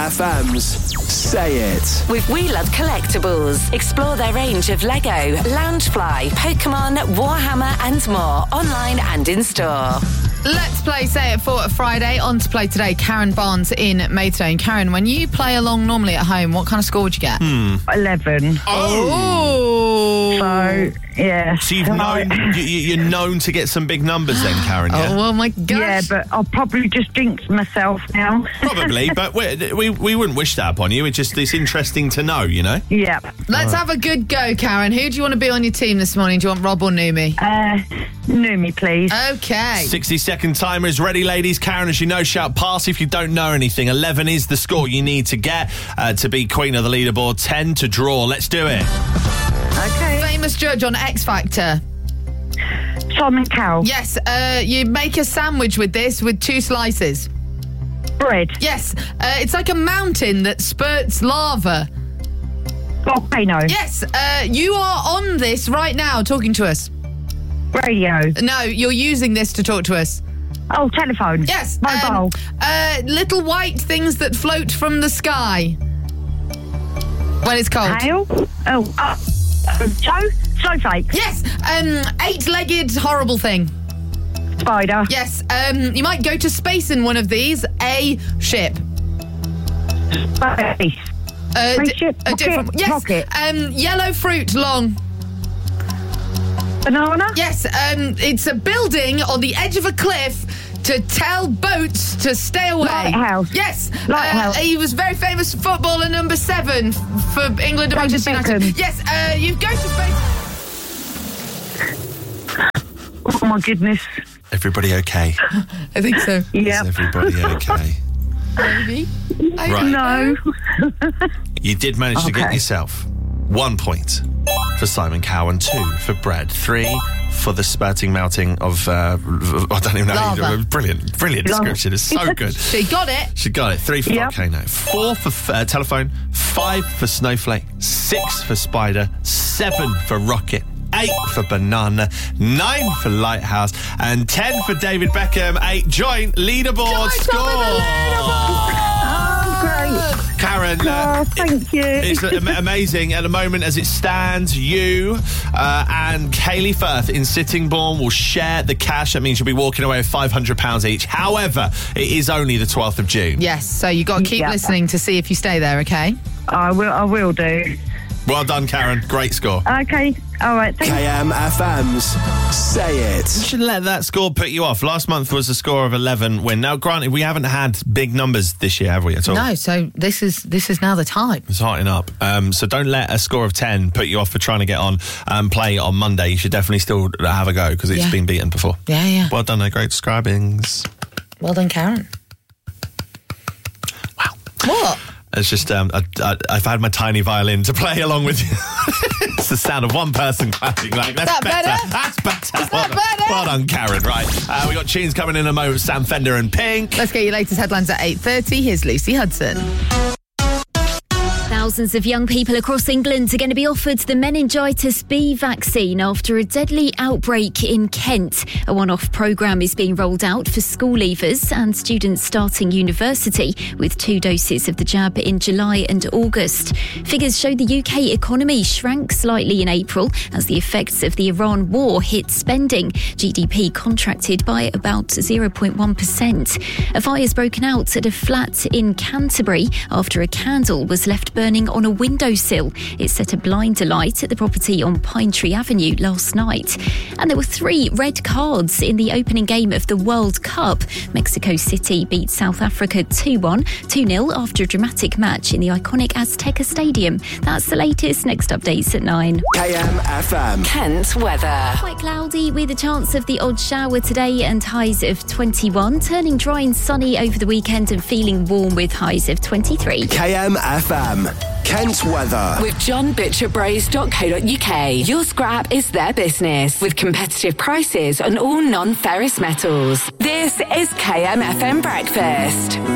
KMFM's Say It. With We Love Collectibles. Explore their range of Lego, Loungefly, Pokemon, Warhammer and more, online and in store. Let's play Say It for a Friday. On to play today, Karen Barnes in Maidstone. Karen, when you play along normally at home, what kind of score would you get? 11. Oh! So, yeah. So you're known to get some big numbers then, Karen, yeah? Oh my gosh. Yeah, but I'll probably just jinx myself now. Probably, but we wouldn't wish that upon you. It's interesting to know, you know? Yeah. Let's have a good go, Karen. Who do you want to be on your team this morning? Do you want Rob or Numi? Numi, please. Okay. 60-second timer is ready, ladies. Karen, as you know, shout pass if you don't know anything. 11 is the score you need to get to be queen of the leaderboard. 10 to draw. Let's do it. Okay. Famous judge on X Factor. Simon Cowell. Yes, you make a sandwich with this with 2 slices. Bread. Yes, it's like a mountain that spurts lava. Volcano. Yes, you are on this right now talking to us. Radio. No, you're using this to talk to us. Oh, telephone. Yes. Mobile. Little white things that float from the sky when it's cold. Hail. Snowflake. Yes, 8-legged horrible thing. Spider. Yes, you might go to space in one of these. A ship. Space. Spaceship. A different. Yes. Rocket. Yellow fruit, long. Banana. Yes, it's a building on the edge of a cliff to tell boats to stay away. Lighthouse. Yes. Lighthouse. He was very famous footballer, number 7 for England and Manchester United. Beckham. Yes, you go to space. Oh my goodness. Everybody okay? I think so. Yeah. Is everybody okay? Maybe. Right. No. You did manage to get yourself 1 point for Simon Cowell and 2 for bread. 3 for the spurting, melting of, I don't even know. Lava. Brilliant description. It's so good. She got it. She got it. 3 for Yep. volcano. 4 for telephone. 5 for snowflake. 6 for spider. 7 for rocket. 8 for banana. 9 for lighthouse. And 10 for David Beckham. 8 joint leaderboard score. Great. Karen, Thank you. it's amazing. At the moment, as it stands, you and Kaylee Firth in Sittingbourne will share the cash. That means you'll be walking away with £500 each. However, it is only the 12th of June. Yes, so you got to keep listening to see if you stay there, okay? I will do. Well done, Karen. Great score. Okay. All right. Thank you. KMFM's Say You It. shouldn't let that score put you off. Last month was a score of 11 win. Now, granted, we haven't had big numbers this year, have we, at all? No, so this is now the time. It's hearting up. So don't let a score of 10 put you off for trying to get on and play on Monday. You should definitely still have a go because it's been beaten before. Yeah. Well done, great describings. Well done, Karen. Wow. What? It's just, I've had my tiny violin to play along with you. It's the sound of one person clapping. Like, that's better. That's better. Well done, Karen. Right. We got tunes coming in a moment. Sam Fender and Pink. Let's get your latest headlines at 8:30. Here's Lucy Hudson. Thousands of young people across England are going to be offered the meningitis B vaccine after a deadly outbreak in Kent. A one-off programme is being rolled out for school leavers and students starting university, with 2 doses of the jab in July and August. Figures show the UK economy shrank slightly in April as the effects of the Iran war hit spending. GDP contracted by about 0.1%. A fire's broken out at a flat in Canterbury after a candle was left burning on a windowsill. It set a blind alight at the property on Pine Tree Avenue last night. And there were 3 red cards in the opening game of the World Cup. Mexico City beat South Africa 2-1, 2-0 after a dramatic match in the iconic Azteca Stadium. That's the latest. Next updates at 9. KMFM. Kent weather. Quite cloudy with a chance of the odd shower today and highs of 21. Turning dry and sunny over the weekend and feeling warm with highs of 23. KMFM. Kent weather. With johnbutcherbrace.co.uk. Your scrap is their business with competitive prices on all non-ferrous metals. This is KMFM Breakfast.